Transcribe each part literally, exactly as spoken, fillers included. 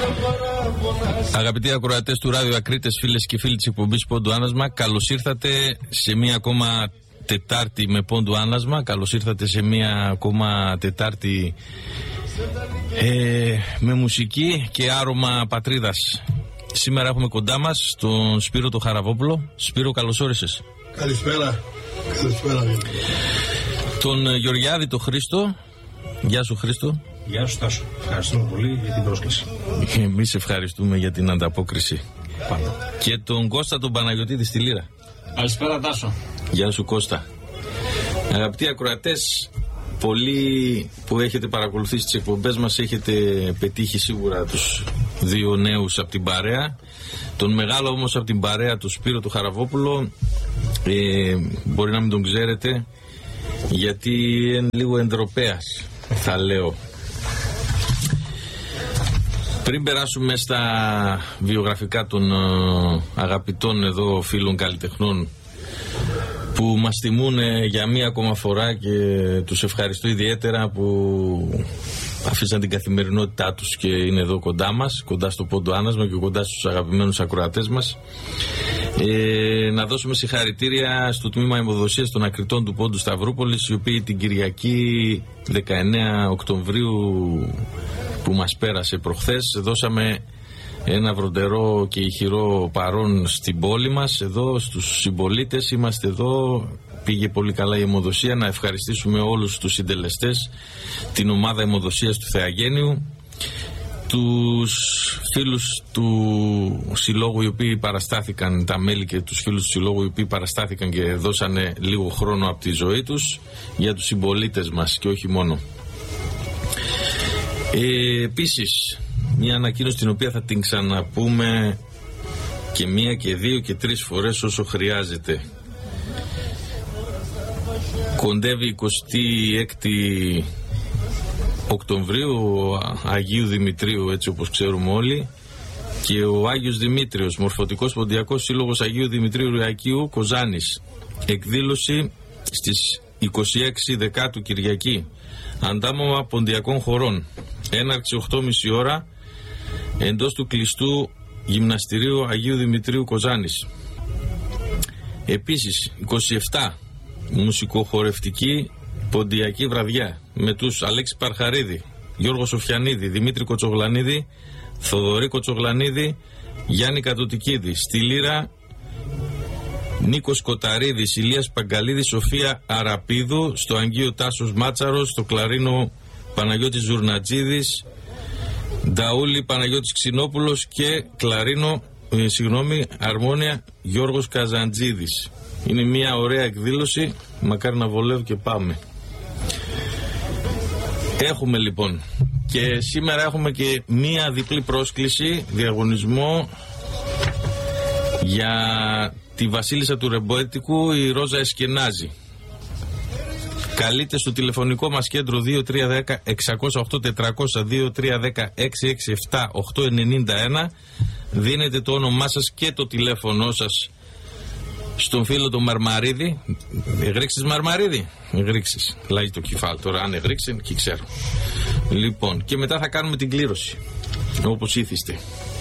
Αγαπητοί ακροατές του Ράδιο Ακρίτες, φίλες και φίλοι της εκπομπής Πόντου Άνασμα, καλώς ήρθατε σε μία ακόμα Τετάρτη με Πόντου Άνασμα. Καλώς ήρθατε σε μία ακόμα Τετάρτη ε, με μουσική και άρωμα πατρίδας. Σήμερα έχουμε κοντά μας τον Σπύρο το Χαραβόπουλο. Σπύρο, καλώς όρισες. Καλησπέρα. Καλησπέρα. Τον Γεωργιάδη το Χρήστο. Γεια σου, Χρήστο. Γεια σου, Τάσο. Ευχαριστούμε πολύ για την πρόσκληση. Εμείς ευχαριστούμε για την ανταπόκριση. Πάντα. Και τον Κώστα τον Παναγιωτήδη στη Λύρα. Καλησπέρα, Τάσο. Γεια σου, Κώστα. Αγαπητοί ακροατές, πολλοί που έχετε παρακολουθήσει τις εκπομπές μας έχετε πετύχει σίγουρα τους δύο νέους από την παρέα. Τον μεγάλο όμως από την παρέα, τον Σπύρο του Χαραβόπουλο, ε, μπορεί να μην τον ξέρετε γιατί είναι λίγο εντροπέας, θα λέω. Πριν περάσουμε στα βιογραφικά των ε, αγαπητών εδώ φίλων καλλιτεχνών που μας τιμούν για μία ακόμα φορά και τους ευχαριστώ ιδιαίτερα που αφήσαν την καθημερινότητά τους και είναι εδώ κοντά μας, κοντά στο Πόντο Άνασμα και κοντά στους αγαπημένους ακροατές μας, ε, να δώσουμε συγχαρητήρια στο τμήμα αιμοδοσίας των Ακριτών του Πόντου Σταυρούπολης, οι οποίοι την Κυριακή δεκαεννέα Οκτωβρίου που μας πέρασε προχθές δώσαμε ένα βροντερό και ηχηρό παρόν στην πόλη μας, εδώ στους συμπολίτες. Είμαστε εδώ, πήγε πολύ καλά η αιμοδοσία. Να ευχαριστήσουμε όλους τους συντελεστές, την ομάδα αιμοδοσίας του Θεαγένειου, τους φίλους του Συλλόγου οι οποίοι παραστάθηκαν, τα μέλη και τους φίλους του Συλλόγου οι οποίοι παραστάθηκαν και δώσανε λίγο χρόνο από τη ζωή τους για τους συμπολίτες μας και όχι μόνο. Ε, επίσης, μια ανακοίνωση την οποία θα την ξαναπούμε και μία και δύο και τρεις φορές όσο χρειάζεται. Κοντεύει εικοστή έκτη Οκτωβρίου Αγίου Δημητρίου, έτσι όπως ξέρουμε όλοι, και ο Άγιος Δημήτριος, Μορφωτικός Ποντιακός Σύλλογος Αγίου Δημητρίου Ριακίου Κοζάνης, εκδήλωση στις είκοσι έξι Δεκάτου Κυριακή, αντάμωμα ποντιακών χωρών, έναρξη οκτώ και μισή ώρα εντός του κλειστού γυμναστηρίου Αγίου Δημητρίου Κοζάνης. Επίσης είκοσι επτά μουσικοχορευτική ποντιακή βραδιά με τους Αλέξη Παρχαρίδη, Γιώργο Σοφιανίδη, Δημήτρη Κοτσογλανίδη, Θοδωρή Κοτσογλανίδη, Γιάννη Κατωτικίδη. Στη Λύρα Νίκος Κοταρίδης, Ηλίας Παγκαλίδης, Σοφία Αραπίδου. Στο Αγγείο Τάσος Μάτσαρος. Στο κλαρίνο Παναγιώτης Ζουρνατζίδης, Νταούλη Παναγιώτης Ξινόπουλος και κλαρίνο, ε, συγγνώμη, αρμόνια Γιώργος Καζαντζίδης. Είναι μια ωραία εκδήλωση, μακάρι να βολεύει και πάμε. Έχουμε λοιπόν και σήμερα έχουμε και μια διπλή πρόσκληση, διαγωνισμό για τη βασίλισσα του Ρεμπέτικου, η Ρόζα Εσκενάζη. Καλείτε στο τηλεφωνικό μας κέντρο δύο τρία ένα μηδέν έξι μηδέν οκτώ τετρακόσια δύο τρία ένα μηδέν έξι έξι επτά οκτώ εννιά ένα. Δίνετε το όνομά σας και το τηλέφωνο σας στον φίλο τον Μαρμαρίδη. Εγρίξεις Μαρμαρίδη? Εγρίξεις. Λάγει το κεφάλι τώρα, αν εγρίξει και ξέρω. Λοιπόν, και μετά θα κάνουμε την κλήρωση, όπως ήθιστε.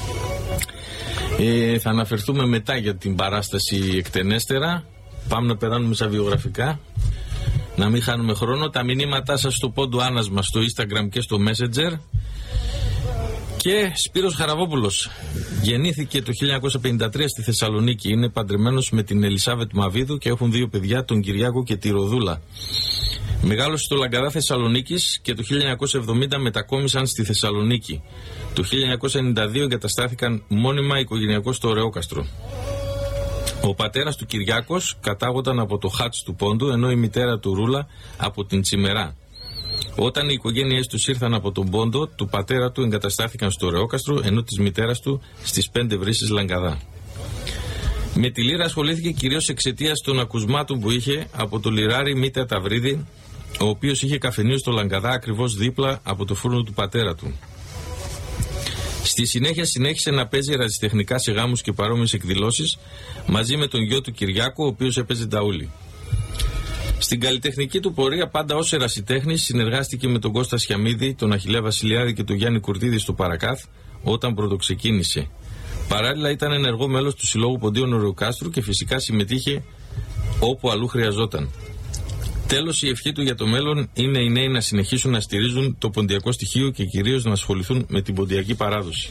Ε, θα αναφερθούμε μετά για την παράσταση εκτενέστερα. Πάμε να περάνουμε στα βιογραφικά, να μην χάνουμε χρόνο. Τα μηνύματά σας στο Πόντου Άνασμα, στο Instagram και στο Messenger. Και Σπύρος Χαραβόπουλος γεννήθηκε το χίλια εννιακόσια πενήντα τρία στη Θεσσαλονίκη. Είναι παντρεμένος με την Ελισάβετ Μαβίδου και έχουν δύο παιδιά, τον Κυριάκο και τη Ροδούλα. Μεγάλωσε στο Λαγκαδά Θεσσαλονίκης και το χίλια εννιακόσια εβδομήντα μετακόμισαν στη Θεσσαλονίκη. Το χίλια εννιακόσια ενενήντα δύο εγκαταστάθηκαν μόνιμα οικογενειακώς στο Ρεόκαστρο. Ο πατέρας του Κυριάκος κατάγονταν από το Χάτς του Πόντου, ενώ η μητέρα του Ρούλα από την Τσιμερά. Όταν οι οικογένειές τους ήρθαν από τον Πόντο, του πατέρα του εγκαταστάθηκαν στο Ρεόκαστρο, ενώ της μητέρας του στις Πέντε Βρύσεις Λαγκαδά. Με τη λύρα ασχολήθηκε κυρίως εξαιτίας των ακουσμάτων που είχε από το λιράρι Μήτα Ταυρίδη, ο οποίος είχε καφενείο στο Λαγκαδά ακριβώς δίπλα από το φούρνο του πατέρα του. Στη συνέχεια συνέχισε να παίζει ερασιτεχνικά σε γάμους και παρόμοιες εκδηλώσεις μαζί με τον γιο του Κυριάκου, ο οποίος έπαιζε νταούλι. Στην καλλιτεχνική του πορεία, πάντα ως ερασιτέχνης, συνεργάστηκε με τον Κώστα Σιαμίδη, τον Αχιλλέα Βασιλιάδη και τον Γιάννη Κουρτίδη στο Παρακάθ, όταν πρωτοξεκίνησε. Παράλληλα ήταν ενεργό μέλος του Συλλόγου Ποντίων Ωρεοκάστρου και φυσικά συμμετείχε όπου αλλού χρειαζόταν. Τέλος, η ευχή του για το μέλλον είναι οι νέοι να συνεχίσουν να στηρίζουν το ποντιακό στοιχείο και κυρίως να ασχοληθούν με την ποντιακή παράδοση.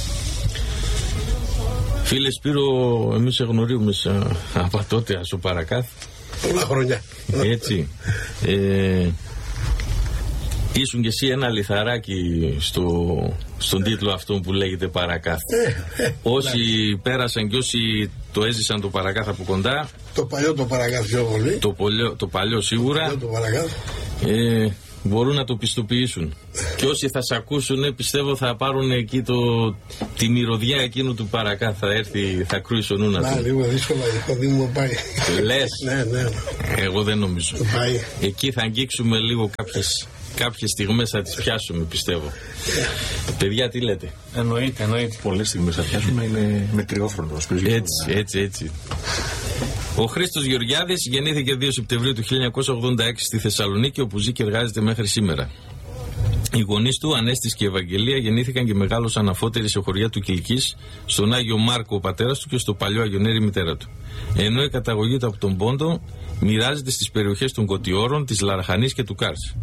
Φίλε Σπύρο, εμείς σε γνωρίζουμε από τότε στο Παρακάθ. Πολλά χρόνια. Έτσι. Ε, ήσουν και εσύ ένα λιθαράκι στο, στον τίτλο αυτό που λέγεται Παρακάθ. Όσοι πέρασαν και όσοι το έζησαν το Παρακάθ από κοντά. Το παλιό το Παρακάθ πιο πολύ. Το, πολιο, το παλιό σίγουρα. Το παλιό το ε, μπορούν να το πιστοποιήσουν. Και όσοι θα σε ακούσουν, πιστεύω θα πάρουν εκεί το, τη μυρωδιά εκείνου του Παρακάθ. Θα έρθει, θα κρούει ο νούνα του. Να, λίγο δύσκολα, το Δήμο πάει. Λες. Ναι, ναι. Εγώ δεν νομίζω. Πάει. Εκεί θα αγγίξουμε λίγο κάποιες, κάποιες στιγμές, θα τις πιάσουμε, πιστεύω. Παιδιά, τι λέτε? Εννοείται, εννοείται. Πολλές στιγμές θα πιάσουμε, είναι με τριόφρονο. Έτσι, έτσι, έτσι. Ο Χρήστος Γεωργιάδης γεννήθηκε δύο Σεπτεμβρίου του χίλια εννιακόσια ογδόντα έξι στη Θεσσαλονίκη, όπου ζει και εργάζεται μέχρι σήμερα. Οι γονείς του, Ανέστης και Ευαγγελία, γεννήθηκαν και μεγάλωσαν αφότεροι σε χωριά του Κιλκής, στον Άγιο Μάρκο ο πατέρας του και στο Παλιό Αγιονέρη η μητέρα του. Ενώ η καταγωγή του από τον Πόντο μοιράζεται στις περιοχές των Κωτιώρων, της Λαραχανής και του Κάρς.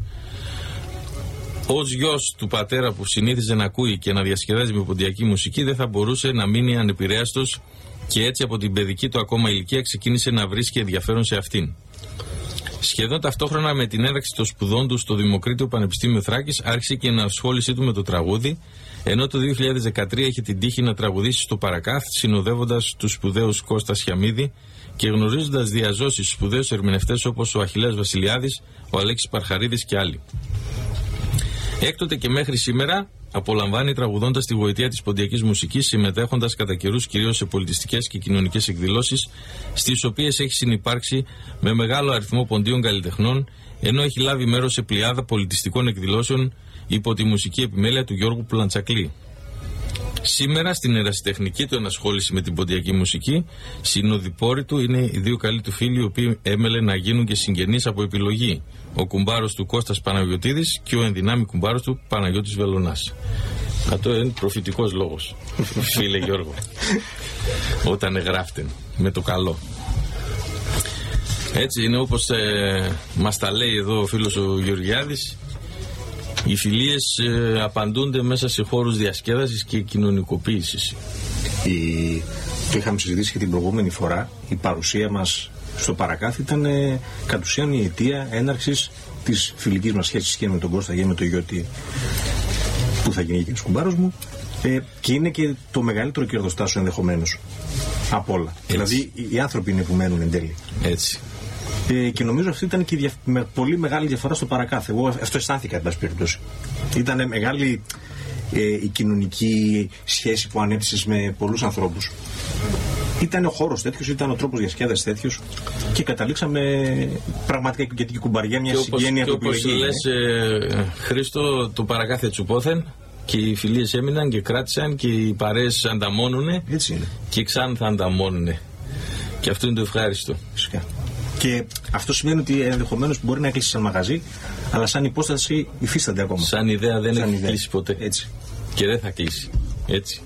Ως γιος του πατέρα που συνήθιζε να ακούει και να διασκεδάζει με ποντιακή μουσική, δεν θα μπορούσε να μείνει ανεπηρέαστος και έτσι από την παιδική του ακόμα ηλικία ξεκίνησε να βρίσκει ενδιαφέρον σε αυτήν. Σχεδόν ταυτόχρονα με την έναρξη των σπουδών του στο Δημοκρίτιο Πανεπιστήμιο Θράκης, άρχισε και η ενασχόλησή του με το τραγούδι, ενώ το δύο χιλιάδες δεκατρία είχε την τύχη να τραγουδήσει στο Παρακάθ, συνοδεύοντας τους σπουδαίους Κώστα Σιαμίδη και γνωρίζοντας διαζώσεις σπουδαίους ερμηνευτές όπως ο Αχιλλέας Βασιλιάδης, ο Αλέξης Παρχαρίδης και άλλοι. Έκτοτε και μέχρι σήμερα απολαμβάνει τραγουδώντας τη γοητεία της ποντιακής μουσικής, συμμετέχοντας κατά καιρούς κυρίως σε πολιτιστικές και κοινωνικές εκδηλώσεις, στις οποίες έχει συνυπάρξει με μεγάλο αριθμό ποντίων καλλιτεχνών, ενώ έχει λάβει μέρος σε πλειάδα πολιτιστικών εκδηλώσεων υπό τη μουσική επιμέλεια του Γιώργου Πλαντσακλή. Σήμερα, στην ερασιτεχνική του ενασχόληση με την ποντιακή μουσική, συνοδοιπόροι του είναι οι δύο καλοί του φίλοι, οι οποίοι έμελε να γίνουν και συγγενείς από επιλογή. Ο κουμπάρος του Κώστας Παναγιωτίδης και ο ενδυνάμει κουμπάρος του Παναγιώτης Βελονάς. Αυτό είναι προφητικός λόγος, φίλε Γιώργο. Όταν εγγράφτεν με το καλό. Έτσι είναι, όπως ε, μας τα λέει εδώ ο φίλος ο Γεωργιάδης. Οι φιλίες ε, απαντούνται μέσα σε χώρους διασκέδασης και κοινωνικοποίησης. Η... Το είχαμε συζητήσει και την προηγούμενη φορά. Η παρουσία μας στο Παρακάθ ήταν ε, κατ' ουσίαν η αιτία έναρξης της φιλικής μας σχέσης και με τον Κώστα και με το Γιώτη, που θα γίνει και ο κουμπάρος μου, ε, και είναι και το μεγαλύτερο κερδοστάσιο ενδεχομένως από όλα. Έτσι. Δηλαδή οι άνθρωποι είναι που μένουν εν τέλει. Έτσι. Ε, και νομίζω αυτή ήταν και η δια... με πολύ μεγάλη διαφορά στο Παρακάθ. Εγώ αυτό αισθάνθηκα, εν πάση περιπτώσει. Ήταν μεγάλη ε, η κοινωνική σχέση που ανέπτυσες με πολλούς ανθρώπους. Ήταν ο χώρος τέτοιος, ήταν ο τρόπος διασκέδασης τέτοιος και καταλήξαμε πραγματικά και την κουμπαριά μια συγγένεια του πληγή. Και όπως λες, ε, Χρήστο, το Παρακάθ ετσουπόθεν και οι φιλίες έμειναν και κράτησαν και οι παρέες ανταμώνουνε. Έτσι είναι. Και ξανά θα ανταμώνουνε. Και αυτό είναι το ευχάριστο. Φυσικά. Και αυτό σημαίνει ότι ενδεχομένως μπορεί να κλείσει σαν μαγαζί, αλλά σαν υπόσταση υφίστανται ακόμα. Σαν ιδέα δεν σαν έχει ιδέα. κλείσει ποτέ. Έτσι. Και δεν θα κλείσει. Έτσι.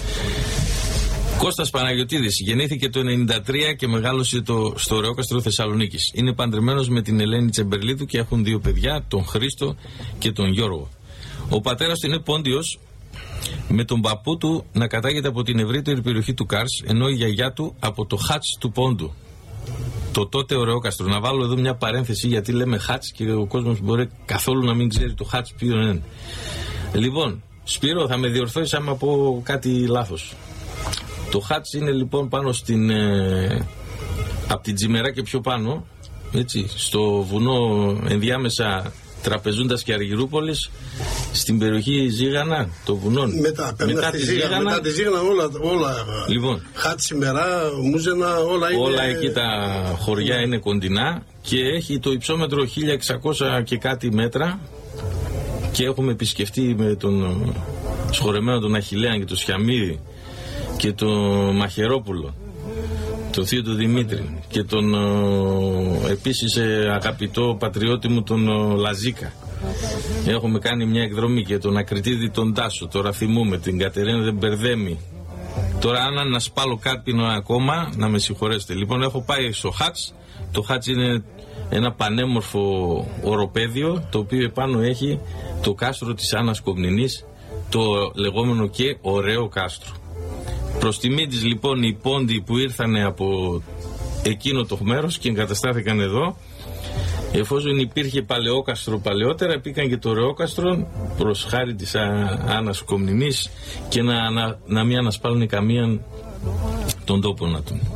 Κώστας Παναγιωτίδης γεννήθηκε το ενενήντα τρία και μεγάλωσε το, στο Ωρεόκαστρο Θεσσαλονίκης. Είναι παντρεμένος με την Ελένη Τσεμπερλίδου και έχουν δύο παιδιά, τον Χρήστο και τον Γιώργο. Ο πατέρας του είναι πόντιος, με τον παππού του να κατάγεται από την ευρύτερη περιοχή του Κάρς, ενώ η γιαγιά του από το Χάτς του Πόντου. Το τότε Ωρεόκαστρο. Να βάλω εδώ μια παρένθεση, γιατί λέμε Χάτς και ο κόσμος μπορεί καθόλου να μην ξέρει το Χάτς ποιο είναι. Λοιπόν, Σπύρο, θα με διορθώσεις άμα πω κάτι λάθος. Το Χάτς είναι λοιπόν πάνω στην ε, από την Τζιμερά και πιο πάνω, έτσι, στο βουνό ενδιάμεσα Τραπεζούντας και Αργυρούπολης, στην περιοχή Ζήγανα, το βουνό. Μετά, μετά, τη Ζήγανα, μετά τη Ζήγανα όλα, όλα λοιπόν, Χάτς, Μερά, Μούζενα, όλα είναι. Όλα εκεί τα χωριά είναι κοντινά και έχει το υψόμετρο χίλια εξακόσια και κάτι μέτρα και έχουμε επισκεφτεί με τον σχορεμένο τον Αχιλλέα και τον Σιαμίδη και τον Μαχαιρόπουλο, τον θείο του Δημήτρη και τον επίσης αγαπητό πατριώτη μου τον Λαζίκα. Έχουμε κάνει μια εκδρομή και τον Ακριτίδη τον Τάσο, τώρα θυμούμε την Κατερίνα Δεμπερδέμη. Τώρα αν ανασπάλω κάτι ακόμα, να με συγχωρέσετε. Λοιπόν, έχω πάει στο Χάτς. Το Χάτς είναι ένα πανέμορφο οροπέδιο, το οποίο επάνω έχει το κάστρο της Άννας Κομνηνής, το λεγόμενο και ωραίο κάστρο. Προς τιμή της λοιπόν οι πόντοι που ήρθαν από εκείνο το μέρος και εγκαταστάθηκαν εδώ, εφόσον υπήρχε παλαιόκαστρο παλαιότερα, πήγαν και το ωραιόκαστρο προς χάρη της Άννας Κομνηνής και να, να, να μην ανασπάλουν καμίαν τον τόπο να του.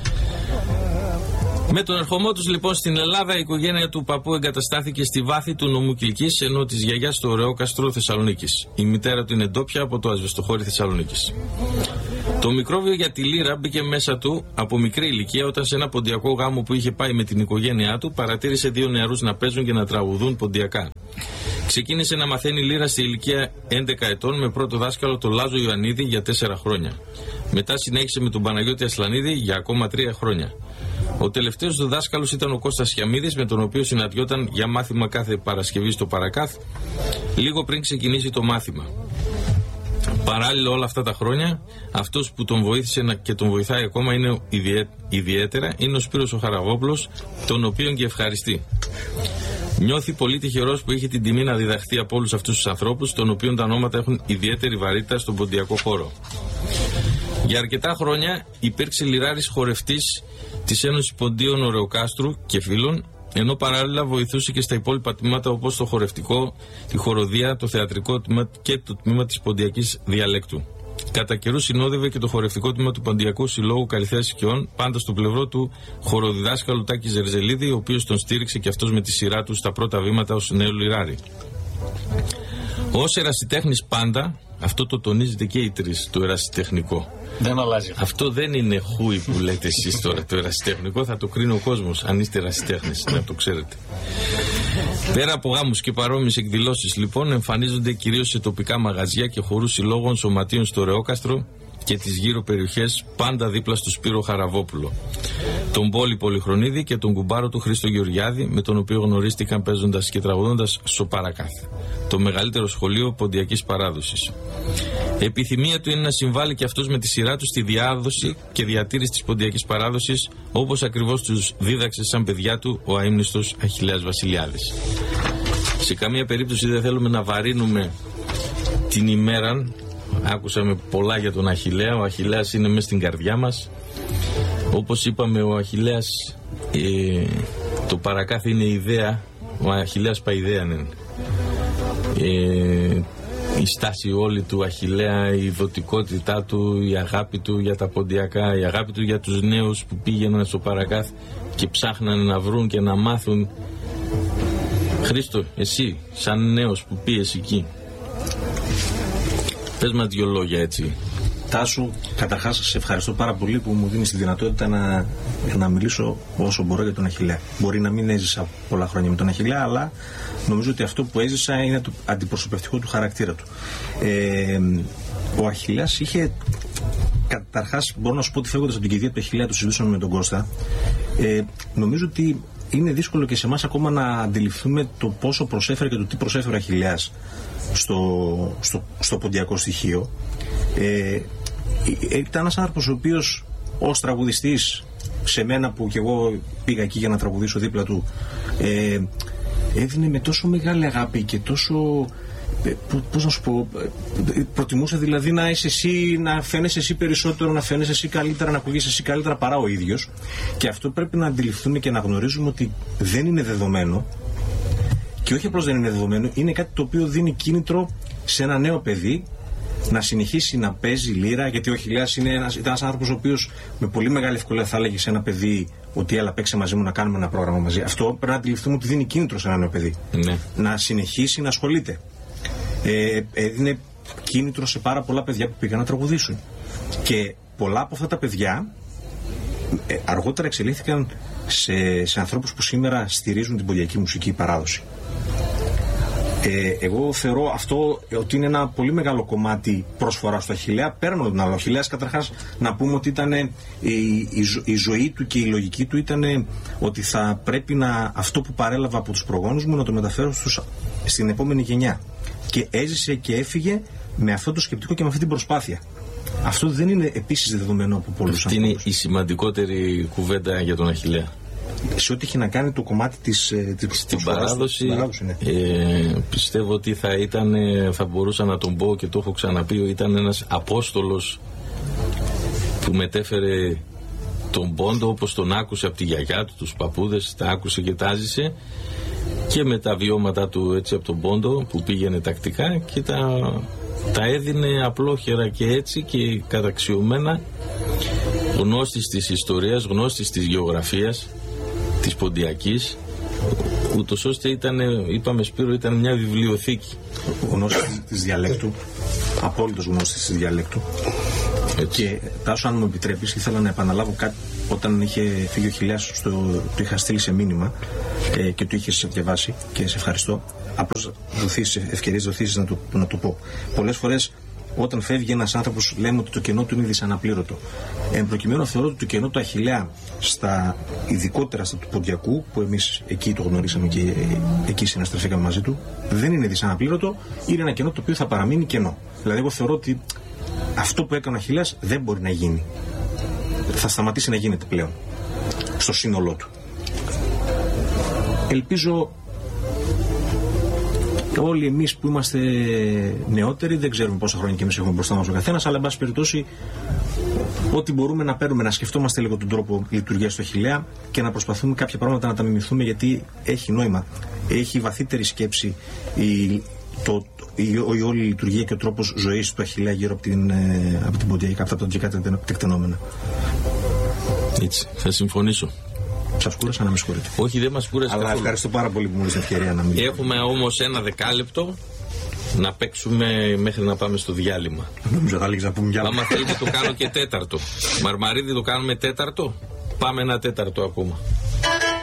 Με τον ερχομό τους λοιπόν στην Ελλάδα, η οικογένεια του παππού εγκαταστάθηκε στη βάθη του νομού Κιλκής, ενώ της γιαγιάς στο ωραιόκαστρο Θεσσαλονίκης. Η μητέρα του είναι ντόπια από το ασβεστοχώρι Θεσσαλονίκης. Το μικρόβιο για τη λύρα μπήκε μέσα του από μικρή ηλικία, όταν σε ένα ποντιακό γάμο που είχε πάει με την οικογένειά του παρατήρησε δύο νεαρούς να παίζουν και να τραγουδούν ποντιακά. Ξεκίνησε να μαθαίνει λύρα στη ηλικία έντεκα ετών με πρώτο δάσκαλο τον Λάζο Ιωαννίδη για τέσσερα χρόνια. Μετά συνέχισε με τον Παναγιώτη Ασλανίδη για ακόμα τρία χρόνια. Ο τελευταίος του δάσκαλος ήταν ο Κώστας Χιαμίδης, με τον οποίο συναντιόταν για μάθημα κάθε Παρασκευή στο Παρακάθ, λίγο πριν ξεκινήσει το μάθημα. Παράλληλα όλα αυτά τα χρόνια, αυτός που τον βοήθησε και τον βοηθάει ακόμα είναι ιδιαί, ιδιαίτερα είναι ο Σπύρος ο Χαραγόπουλος, τον οποίον και ευχαριστεί. Νιώθει πολύ τυχερός που είχε την τιμή να διδαχθεί από όλους αυτούς τους ανθρώπους, των οποίων τα ονόματα έχουν ιδιαίτερη βαρύτητα στον ποντιακό χώρο. Για αρκετά χρόνια υπήρξε λιράρης χορευτής της Ένωσης Ποντίων Ωραιοκάστρου και Φίλων, ενώ παράλληλα βοηθούσε και στα υπόλοιπα τμήματα όπως το χορευτικό, τη χοροδία, το θεατρικό τμήμα και το τμήμα της ποντιακής διαλέκτου. Κατά καιρούς συνόδευε και το χορευτικό τμήμα του Ποντιακού Συλλόγου Καλυθέας Οικειών, πάντα στο πλευρό του χοροδιδάσκαλου Τάκη Ζερζελίδη, ο οποίος τον στήριξε και αυτός με τη σειρά του στα πρώτα βήματα ως νέο λιράρη. Ως ερασιτέχνης πάντα, αυτό το τονίζετε και οι τρεις, το ερασιτεχνικό. Δεν αλλάζει. Αυτό δεν είναι χούι που λέτε εσείς τώρα. Το ερασιτεχνικό θα το κρίνει ο κόσμος, αν είστε ερασιτέχνες, να το ξέρετε. Πέρα από γάμους και παρόμοιες εκδηλώσεις, λοιπόν, εμφανίζονται κυρίως σε τοπικά μαγαζιά και χορούς συλλόγων σωματείων στο Ωραιόκαστρο και τις γύρω περιοχές, πάντα δίπλα στο Σπύρο Χαραβόπουλο, τον Πόλη Πολυχρονίδη και τον κουμπάρο του Χρήστο Γεωργιάδη, με τον οποίο γνωρίστηκαν παίζοντας και τραγουδώντας στο Παρακάθ, το μεγαλύτερο σχολείο ποντιακής παράδοσης. Επιθυμία του είναι να συμβάλλει και αυτός με τη σειρά του στη διάδοση και διατήρηση της ποντιακής παράδοσης, όπως ακριβώς τους δίδαξε σαν παιδιά του ο αείμνηστος Αχιλλέας Βασιλιάδης. Σε καμία περίπτωση δεν θέλουμε να βαρύνουμε την ημέρα. Άκουσαμε πολλά για τον Αχιλλέα. Ο Αχιλλέας είναι μέσα στην καρδιά μας. Όπως είπαμε, ο Αχιλλέας, ε, το Παρακάθ είναι ιδέα. Ο Αχιλλέας παϊδέα είναι. Ε, η στάση όλη του Αχιλλέα, η δοτικότητά του, η αγάπη του για τα ποντιακά, η αγάπη του για τους νέους που πήγαιναν στο Παρακάθ και ψάχναν να βρουν και να μάθουν. Χρήστο, εσύ σαν νέος που πήγες εκεί, πες μας δυο λόγια έτσι. Τάσου, καταρχάς σε ευχαριστώ πάρα πολύ που μου δίνεις τη δυνατότητα να, να μιλήσω όσο μπορώ για τον Αχιλλέα. Μπορεί να μην έζησα πολλά χρόνια με τον Αχιλλέα, αλλά νομίζω ότι αυτό που έζησα είναι το αντιπροσωπευτικό του χαρακτήρα του. Ε, ο Αχιλλέας είχε, καταρχάς μπορώ να σου πω ότι φεύγοντας από την κηδεία του Αχιλλέα, το συζητούσαμε με τον Κώστα, ε, νομίζω ότι είναι δύσκολο και σε εμάς ακόμα να αντιληφθούμε το πόσο προσέφερε και το τι προσέφερε ο Αχιλλέας στο, στο, στο ποντιακό στοιχείο. Ε, ήταν ένας άνθρωπος ο οποίος ως τραγουδιστής, σε μένα που κι εγώ πήγα εκεί για να τραγουδήσω δίπλα του, ε, έδινε με τόσο μεγάλη αγάπη και τόσο, πώς να σου πω, προτιμούσε δηλαδή να είσαι εσύ, να φαίνεσαι εσύ περισσότερο, να φαίνεσαι εσύ καλύτερα, να ακούγεσαι εσύ καλύτερα παρά ο ίδιος. Και αυτό πρέπει να αντιληφθούμε και να γνωρίζουμε ότι δεν είναι δεδομένο. Και όχι απλώς δεν είναι δεδομένο, είναι κάτι το οποίο δίνει κίνητρο σε ένα νέο παιδί να συνεχίσει να παίζει λύρα, γιατί ο Αχιλλέας είναι ένας, ήταν ένας άνθρωπος ο οποίος με πολύ μεγάλη ευκολία θα έλεγε σε ένα παιδί ότι έλα παίξε μαζί μου να κάνουμε ένα πρόγραμμα μαζί. Αυτό πρέπει να αντιληφθούμε ότι δίνει κίνητρο σε ένα νέο παιδί. Ναι. Να συνεχίσει να ασχολείται. Ε, έδινε κίνητρο σε πάρα πολλά παιδιά που πήγαν να τραγουδήσουν. Και πολλά από αυτά τα παιδιά ε, αργότερα εξελίχθηκαν σε, σε ανθρώπους που σήμερα στηρίζουν την ποντιακή μουσική παράδοση. Ε, εγώ θεωρώ αυτό ότι είναι ένα πολύ μεγάλο κομμάτι προσφορά στο Αχιλλέα. Πέραν από την άλλη, ο Αχιλλέας καταρχάς να πούμε ότι ήταν η, η, ζω, η ζωή του και η λογική του ήταν ότι θα πρέπει να αυτό που παρέλαβα από τους προγόνους μου να το μεταφέρω στους, στην επόμενη γενιά. Και έζησε και έφυγε με αυτό το σκεπτικό και με αυτή την προσπάθεια. Αυτό δεν είναι επίσης δεδομένο από πολλούς ανθρώπους. Αυτή είναι η σημαντικότερη κουβέντα για τον Αχιλλέα. Σε ό,τι έχει να κάνει το κομμάτι της, της στην παράδοση, παράδοση ναι. ε, πιστεύω ότι θα ήταν, θα μπορούσα να τον πω και το έχω ξαναπεί, ήταν ένας απόστολος που μετέφερε τον πόντο όπως τον άκουσε από τη γιαγιά του, τους παππούδες, τα άκουσε και τα ζήσε, και με τα βιώματα του έτσι από τον πόντο που πήγαινε τακτικά και τα, τα έδινε απλόχερα και έτσι και καταξιωμένα, γνώστης της ιστορίας, γνώστης της γεωγραφίας της Ποντιακής, ούτως ώστε ήταν, είπαμε Σπύρο, ήταν μια βιβλιοθήκη. Γνώστης της διαλέκτου, απόλυτος γνώστης της διαλέκτου. Έτσι. Και Τάσο, αν μου επιτρέπεις, ήθελα να επαναλάβω κάτι. Όταν είχε φύγει ο Αχιλλέας, το, το είχα στείλει σε μήνυμα ε, και το είχες διαβάσει και σε ευχαριστώ. Απλώς δοθείς ευκαιρίες, δοθείς να το, να το πω. Πολλές φορές όταν φεύγει ένας άνθρωπος λέμε ότι το κενό του είναι δυσαναπλήρωτο. Εν προκειμένου θεωρώ ότι το κενό του Αχιλλέα, στα, ειδικότερα στα του Ποντιακού, που εμείς εκεί το γνωρίσαμε και ε, εκεί συναστραφήκαμε μαζί του, δεν είναι δυσαναπλήρωτο, είναι ένα κενό το οποίο θα παραμείνει κενό. Δηλαδή, εγώ θεωρώ ότι αυτό που έκανε ο Αχιλλέας δεν μπορεί να γίνει. Θα σταματήσει να γίνεται πλέον στο σύνολό του. Ελπίζω όλοι εμείς που είμαστε νεότεροι, δεν ξέρουμε πόσα χρόνια και εμείς έχουμε μπροστά μας ο καθένας, αλλά εν πάση περιπτώσει ό,τι μπορούμε να παίρνουμε, να σκεφτόμαστε λίγο τον τρόπο λειτουργίας του Αχιλλέα και να προσπαθούμε κάποια πράγματα να τα μιμηθούμε, γιατί έχει νόημα, έχει βαθύτερη σκέψη η, το, η, η όλη λειτουργία και ο τρόπος ζωής του Αχιλλέα γύρω από την, από την Ποντιακή, από τα ποντιακά τεκτενόμενα. Έτσι, θα συμφωνήσω. Σας κούρασα, να με συγχωρείτε. Όχι, δεν μας κούρασε καθόλου. Αλλά ευχαριστώ πάρα πολύ που μου δίνεις ευκαιρία να μιλήσω. Έχουμε όμως ένα δεκάλεπτο να παίξουμε μέχρι να πάμε στο διάλειμμα. Νομίζω θα λήξει να πούμε διάλειμμα. Άμα θέλετε το κάνω και τέταρτο. Μαρμαρίδη, το κάνουμε τέταρτο. Πάμε ένα τέταρτο ακόμα.